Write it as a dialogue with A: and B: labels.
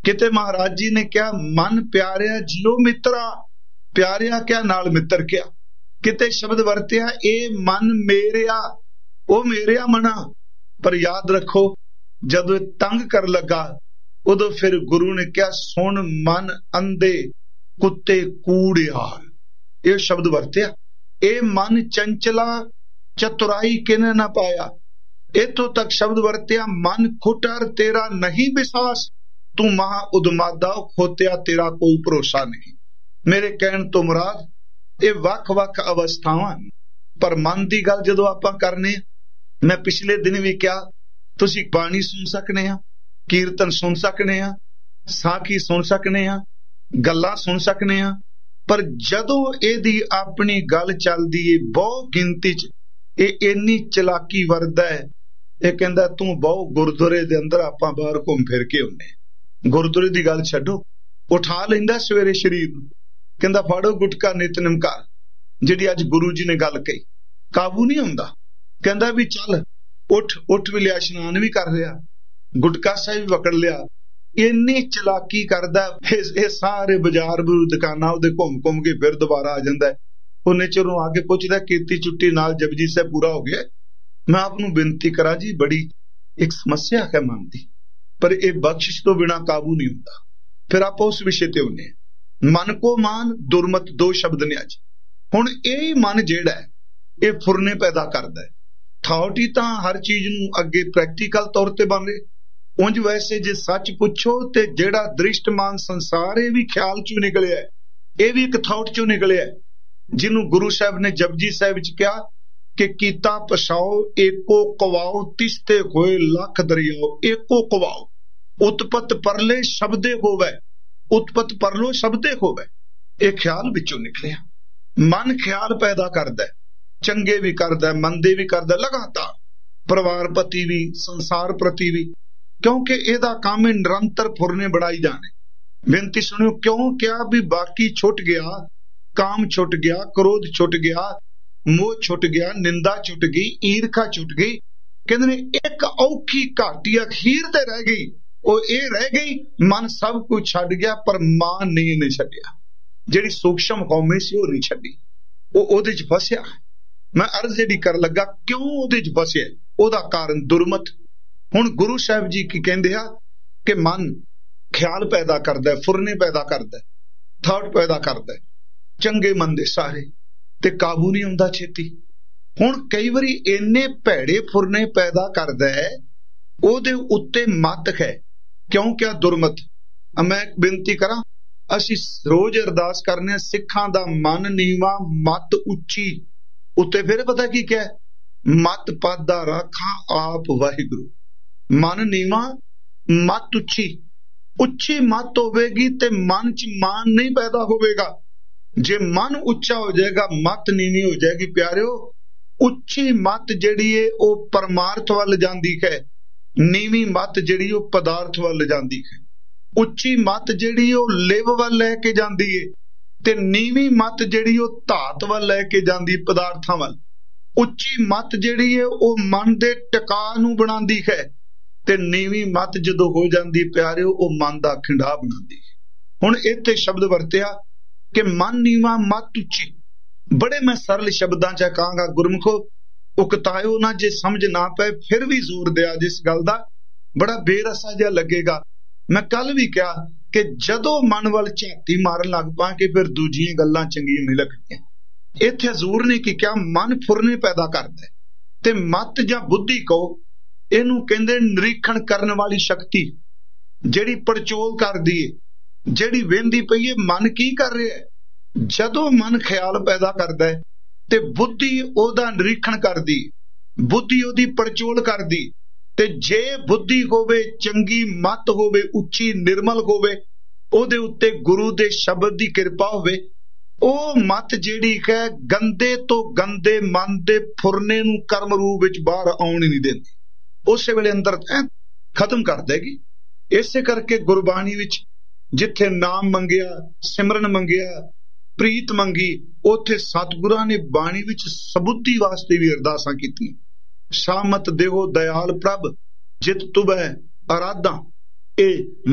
A: किते महाराज जी ने क्या मन प्यारिया जियो मित्रा, प्यारिया क्या नाल मित्र क्या। किते शब्द वरतिया ए मन मेरिया, ओ मेरिया मना। पर याद रखो जदों तंग कर लगा उदों फिर गुरु ने क्या सुन मन अंधे कुत्ते कूड़ियाल, ये शब्द वरतिया। ए मन चंचला चतुराई किने ना पाया। इथों तक शब्द वरतिया मन खुटर तेरा नहीं विश्वास, तू महा उदमादा खोतिया तेरा कोई भरोसा नहीं। मेरे कहण तो मुराद ये वख-वख अवस्थावां, पर मन की गल जदों आपां करने, मैं पिछले दिन भी क्या तुसीं बाणी सुन सकने आ, कीर्तन सुन सकने आ, साखी सुन सकने आ, गल्लां सुन सकने आ, पर जदों इहदी अपनी गल चलदी है बहु गिनती च ये इन्नी चलाकी वरदा है। ये कहंदा तू बहु गुरुद्वारे दे अंदर आपां बाहर घूम फिर के आउणे, गुरुद्वारे दी गल छड्डो, उठा लैंदा सवेरे शरीर नूं, कहंदा फाड़ो गुटका नित निमकार, जिहड़ी अज गुरु जी ने गल कही काबू नहीं हुंदा। कहंदा भी चल उठ, उठ भी लिया, इशनान भी कर लिया, गुटका साहिब भी पकड़ लिया। इन्नी चलाकी करदा ये सारे बाजार दुकानां उहदे घूम घूम के फिर दोबारा आ जांदा है। उन्ने चिरों आके पुछदा कीती चुट्टी नाल जपजी साहिब पूरा हो गया। मैं आपनूं बेनती करा जी, बड़ी एक समस्या है मन दी, पर यह बख्शिश तो बिना काबू नहीं होता। फिर आप उस विषय ते होने मन को मान दुर्मत दो शब्द ने अज। हुण यही मन जिहड़ा है ये फुरने पैदा करदा है। थॉट ही तां हर चीज नूं अगे प्रैक्टिकल तौर ते बन रहे। उंज वैसे जे सच पुछो ते जिहड़ा दृष्टमान संसार ये भी ख्याल चों निकलिया है, ये भी एक थॉट चों निकलिया है, जिन्हों गुरु साहब ने जपजी साहिब च कहा कि कीता पछाओ एको कवाओ, तिसते होए लख दरियाओ एको कवाओ, उत्पत परले शब्दे होवे, उत्पत परलो शब्दे होवे। ये ख्याल विचों निकलिया। मन ख्याल पैदा करदा है, चंगे भी करदा है, मंदे भी करदा, लगातार परिवार प्रति भी संसार प्रति भी, क्योंकि एदा काम है निरंतर फुरने बढ़ाई जाने। बेनती सुनियो, क्यों क्या भी बाकी छुट गया, काम छुट गया, क्रोध छुट गया, मोह छुट गया, निंदा छुट गई, ईर्खा छुट गई। कहते ने एक औखी घाटी अखीर ते रह गई, वो ये रह गई मन सब कुछ छड़ गया पर मान नहीं छड्डिया। जिहड़ी सूक्ष्म कौमी सी वो नहीं छड्डी, वो ओदे च फसिया। मैं अर्ज जिहड़ी कर लगा क्यों ओदे च फसिया, ओदा कारण दुर्मत। हुण गुरु साहिब जी की कहंदे आ कि मन ख्याल पैदा करदा है, फुरने पैदा करदा है, थॉट पैदा करदा है, चंगे मंदे सारे, ते काबू नहीं हुंदा छेती। हुण कई वारी इन्ने भैड़े फुरने पैदा करदा है, ओदे उत्ते मत है, क्यों क्या दुर्मत। मैं एक बेनती करा, असीं रोज अरदास करने सिखां दा मन नीवा मत उच्ची, उत्ते फिर पता की क्या मत पादा राखा आप वाहिगुरु। मन नीवा मत उच्ची, उच्ची मत होवेगी ते मन च मान नहीं पैदा होवेगा। जे मन उच्चा हो जाएगा मत नीवी हो जाएगी। प्यारियो, उच्ची मत जिहड़ी है वो परमार्थ वल जांदी है, नीवी मत जिहड़ी वो पदार्थ वल जांदी है। उच्ची मत जिहड़ी वो लिव वल लैके जांदी है ते नीवी मत जिहड़ी वो धात वल लैके जांदी पदार्थां वल। उच्ची मत जिहड़ी है वो मन दे टिका नूं बनांदी है ते नीवी मत जदों हो जांदी प्यारियो वो मन दा खिंडा बनांदी है। हुण इत्थे शब्द वरतिया कि मन नीवा मत उच्ची। बड़े मैं सरल शब्दां च कहांगा, गुरमुखो उकतायो ना, जे समझ ना पे फिर भी जोर दिया जिस गल दा, बड़ा बेरसा जिहा लगेगा। मैं कल भी कहा कि जदों मन वल झाती मारन लग पांगे फिर दूजियां गल्लां चंगियां नहीं लगदियां। इत्थे हजूर ने की क्या मन फुरने पैदा करदा है ते मत जां बुद्धि कहो, इहनूं कहंदे निरीखण करन वाली शक्ति, जिहड़ी पड़चोल करदी है, जिहड़ी वेंदी पई है मन की कर रहा है। जदों मन ख्याल पैदा करदा है ते बुद्धि ओदा निरीखण करदी, बुद्धि ओदी पड़चोल करदी, ते जे बुद्धि होवे चंगी मत होवे उच्ची निर्मल होवे, ओदे उत्ते गुरु दे शब्द दी कृपा होवे, ओ मत जिहड़ी है गंदे तो गंदे मन दे फुरने नूं कर्म रूप विच बाहर आउण ही नहीं देंदी, उस वेले अंदर खत्म कर देगी। इसे करके गुरबाणी विच जिथे नाम मंगिया, सिमरन मंगिया, प्रीत मंगी, उथे सतगुरां ने बाणी विच सबुद्धि वास्ते भी अरदासां कीतियां। सामत देहो दयाल प्रभ जित तुवै अराधा, ए